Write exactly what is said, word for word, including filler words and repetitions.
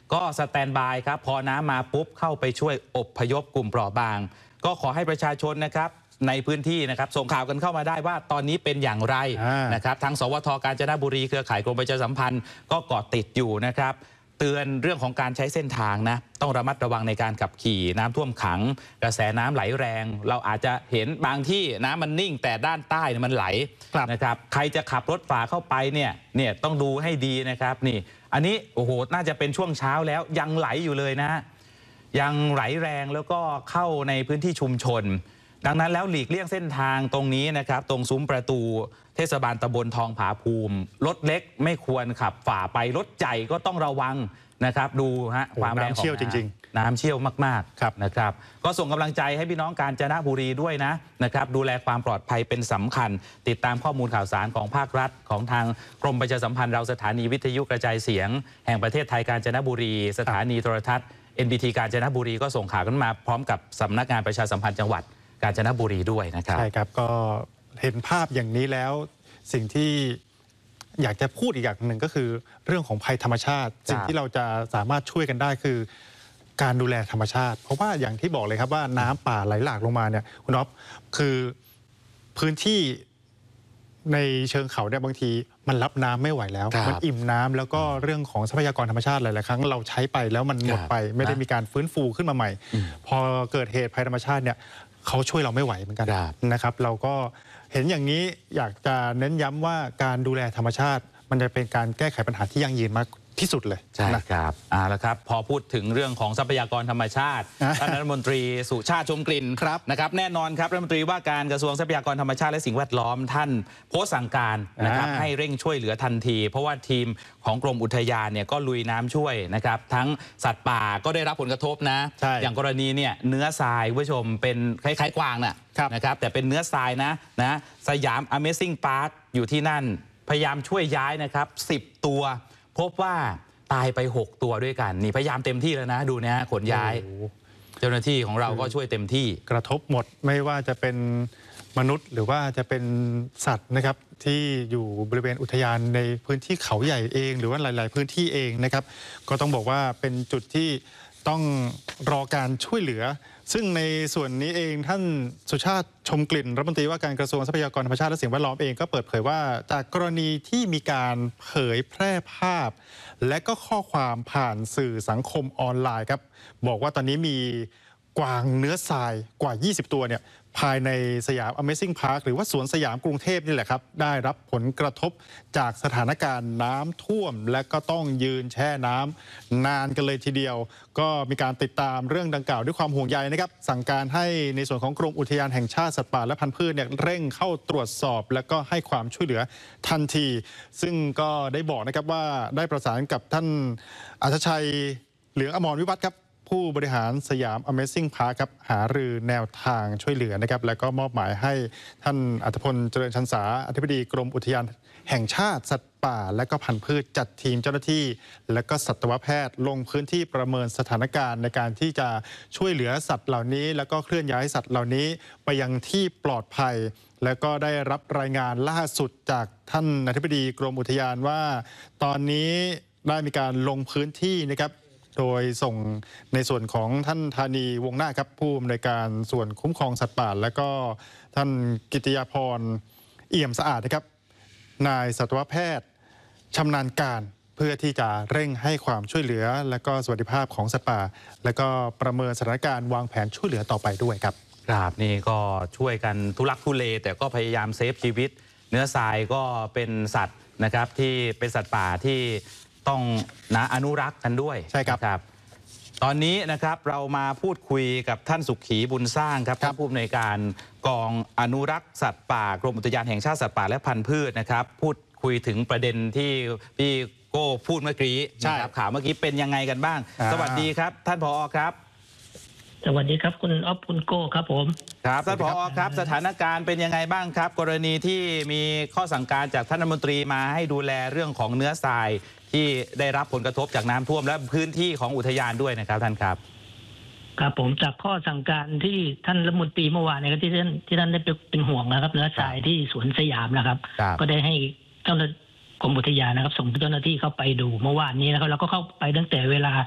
ก็สแตนบายครับพอน้ำมาปุ๊บเข้าไปช่วยอพยพกลุ่มเปราะบางก็ขอให้ประชาชนนะครับในพื้นที่นะครับส่งข่าวกันเข้ามาได้ว่าตอนนี้เป็นอย่างไรนะครับทางสวทกาญจนบุรีเครือข่ายกรมประชาสัมพันธ์ก็เกาะติดอยู่นะครับเตือนเรื่องของการใช้เส้นทางนะต้องระมัดระวังในการขับขี่น้ำท่วมขังกระแสน้ำไหลแรงเราอาจจะเห็นบางที่น้ำมันนิ่งแต่ด้านใต้มันไหลนะครับใครจะขับรถฝ่าเข้าไปเนี่ยเนี่ยต้องดูให้ดีนะครับนี่อันนี้โอ้โหน่าจะเป็นช่วงเช้าแล้วยังไหลอยู่เลยนะยังไหลแรงแล้วก็เข้าในพื้นที่ชุมชนดังนั้นแล้วหลีกเลี่ยงเส้นทางตรงนี้นะครับตรงซุ้มประตูเทศบาลตำบลทองผาภูมิรถเล็กไม่ควรขับฝ่าไปรถใหญ่ก็ต้องระวังนะครับดูฮะความแรงของน้ำจริงๆน้ำเชี่ยวมากๆนะครับก็ส่งกำลังใจให้พี่น้องกาญจนบุรีด้วยนะนะครับดูแลความปลอดภัยเป็นสำคัญติดตามข้อมูลข่าวสารของภาครัฐของทางกรมประชาสัมพันธ์เราสถานีวิทยุกระจายเสียงแห่งประเทศไทยกาญจนบุรีสถานีโทรทัศน์ เอ็น บี ที กาญจนบุรีก็ส่งข่าวกันมาพร้อมกับสำนักงานประชาสัมพันธ์จังหวัดกาญจนบุรีด้วยนะครับใช่ครับก็เห็นภาพอย่างนี้แล้วสิ่งที่อยากจะพูดอีกอย่างหนึ่งก็คือเรื่องของภัยธรรมชาติสิ่งที่เราจะสามารถช่วยกันได้คือการดูแลธรรมชาติเพราะว่าอย่างที่บอกเลยครับว่าน้ำป่าไหลหลากลงมาเนี่ยคุณอ๊อฟคือพื้นที่ในเชิงเขาเนี่ยบางทีมันรับน้ำไม่ไหวแล้วมันอิ่มน้ำแล้วก็เรื่องของทรัพยากรธรรมชาติหลายๆครั้งเราใช้ไปแล้วมันหมดไปไม่ได้มีการฟื้นฟูขึ้นมาใหม่พอเกิดเหตุภัยธรรมชาติเนี่ยเขาช่วยเราไม่ไหวเหมือนกันนะครับเราก็เห็นอย่างนี้อยากจะเน้นย้ำว่าการดูแลธรรมชาติมันจะเป็นการแก้ไขปัญหาที่ยั่งยืนมากที่สุดเลยใช่ครับอ่าแล้วครับพอพูดถึงเรื่องของทรัพยากรธรรมชาติท่านรัฐมนตรีสุชาติชมกลิ่นนะครับแน่นอนครับรัฐมนตรีว่าการกระทรวงทรัพยากรธรรมชาติและสิ่งแวดล้อมท่านโพสต์สั่งการนะครับให้เร่งช่วยเหลือทันทีเพราะว่าทีมของกรมอุทยานเนี่ยก็ลุยน้ำช่วยนะครับทั้งสัตว์ป่าก็ได้รับผลกระทบนะอย่างกรณีเนี่ยเนื้อทรายผู้ชมเป็นคล้ายๆกวางน่ะนะครับแต่เป็นเนื้อทรายนะนะสยาม Amazing Park อยู่ที่นั่นพยายามช่วยย้ายนะครับสิบตัวพบว่าตายไปหกตัวด้วยกันนี่พยายามเต็มที่แล้วนะดูนะขนย้ายเจ้าหน้าที่ของเราก็ช่วยเต็มที่กระทบหมดไม่ว่าจะเป็นมนุษย์หรือว่าจะเป็นสัตว์นะครับที่อยู่บริเวณอุทยานในพื้นที่เขาใหญ่เองหรือว่าหลายๆพื้นที่เองนะครับก็ต้องบอกว่าเป็นจุดที่ต้องรอการช่วยเหลือซึ่งในส่วนนี้เองท่านสุชาติชมกลิ่นรัฐมนตรีว่าการกระทรวงทรัพยากรธรรมชาติและสิ่งแวดล้อมเองก็เปิดเผยว่าจากกรณีที่มีการเผยแพร่ภาพและก็ข้อความผ่านสื่อสังคมออนไลน์ครับบอกว่าตอนนี้มีกวางเนื้อทรายกว่ายี่สิบตัวเนี่ยภายในสยาม Amazing Park หรือว่าสวนสยามกรุงเทพนี่แหละครับได้รับผลกระทบจากสถานการณ์น้ำท่วมและก็ต้องยืนแช่น้ำนานกันเลยทีเดียวก็มีการติดตามเรื่องดังกล่าวด้วยความห่วงใยนะครับสั่งการให้ในส่วนของกรมอุทยานแห่งชาติสัตว์ป่าและพันธุ์พืชเนี่ยเร่งเข้าตรวจสอบและก็ให้ความช่วยเหลือทันทีซึ่งก็ได้บอกนะครับว่าได้ประสานกับท่านอัธชัยเหลืองอมรวิวัฒน์ครับผู้บริหารสยาม Amazing Park ครับหารือแนวทางช่วยเหลือนะครับแล้วก็มอบหมายให้ท่านอัธพลเจริญชันษาอธิบดีกรมอุทยานแห่งชาติสัตว์ป่าและก็พันธุ์พืชจัดทีมเจ้าหน้าที่และก็สัตวแพทย์ลงพื้นที่ประเมินสถานการณ์ในการที่จะช่วยเหลือสัตว์เหล่านี้แล้วก็เคลื่อนย้ายสัตว์เหล่านี้ไปยังที่ปลอดภัยแล้วก็ได้รับรายงานล่าสุดจากท่านอธิบดีกรมอุทยานว่าตอนนี้ได้มีการลงพื้นที่นะครับโดยส่งในส่วนของท่านธานีวงหน้าครับผู้อำนวยการส่วนคุ้มครองสัตว์ป่าและก็ท่านกิติยาพรเอี่ยมสะอาดนะครับนายสัตวแพทย์ชำนาญการเพื่อที่จะเร่งให้ความช่วยเหลือและก็สวัสดิภาพของสัตว์ป่าและก็ประเมินสถานการณ์วางแผนช่วยเหลือต่อไปด้วยครับครับนี่ก็ช่วยกันทุลักทุเลแต่ก็พยายามเซฟชีวิตเนื้อทรายก็เป็นสัตว์นะครับที่เป็นสัตว์ป่าที่ต้องนะอนุรักษ์กันด้วยใช่ครับรบตอนนี้นะครับเรามาพูดคุยกับท่านสุขีบุญสร้างครับท่านผู้อำนวยการกองอนุรักษ์สัตว์ป่ากรมอุทยานแห่งชาติสัตว์ป่าและพันธุ์พืชนะครับพูดคุยถึงประเด็นที่พี่โก้พูดเมื่อกี้นะครับข่าวเมื่อกี้เป็นยังไงกันบ้างสวัสดีครับท่านผอ.ครับสวัสดีครับคุณอ๊อฟคุณโก้ครับผมครับท่านผอ.ครับสถานการณ์เป็นยังไงบ้างครับกรณีที่มีข้อสั่งการจากท่านรัฐมนตรีมาให้ดูแลเรื่องของเนื้อทรายที่ได้รับผลกระทบจากน้ำท่วมและพื้นที่ของอุทยานด้วยนะครับท่านครับครับผมจากข้อสั่งการที่ท่านรัฐมนตรีเมื่อวานเนี่ยที่ท่านที่ท่านได้เป็นห่วงนะครับเนื้อทรายที่สวนสยามนะครับก็ได้ให้เจ้าหน้าที่กรมอุทยานนะครับส่งเจ้าหน้าที่เข้าไปดูเมื่อวานนี้นะครับแล้วก็เข้าไปตั้งแต่เวลา